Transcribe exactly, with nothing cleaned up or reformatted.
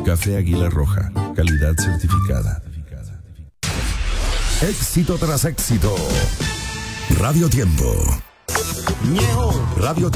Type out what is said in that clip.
Café Águila Roja, calidad certificada. Éxito tras éxito. Radio Tiempo. Radio Tiempo.